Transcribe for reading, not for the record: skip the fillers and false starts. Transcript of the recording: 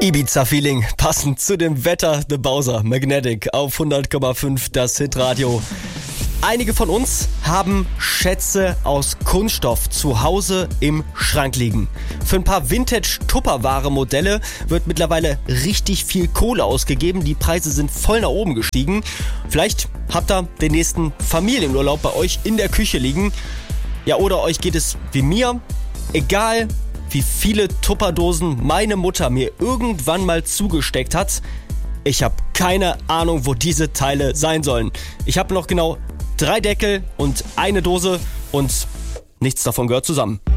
Ibiza-Feeling, passend zu dem Wetter, The Bowser, Magnetic auf 100,5 das Hitradio. Einige von uns haben Schätze aus Kunststoff zu Hause im Schrank liegen. Für ein paar Vintage-Tupperware-Modelle wird mittlerweile richtig viel Kohle ausgegeben. Die Preise sind voll nach oben gestiegen. Vielleicht habt ihr den nächsten Familienurlaub bei euch in der Küche liegen. Ja, oder euch geht es wie mir. Egal wie viele Tupperdosen meine Mutter mir irgendwann mal zugesteckt hat, ich habe keine Ahnung, wo diese Teile sein sollen. Ich habe noch genau 3 Deckel und eine Dose und nichts davon gehört zusammen.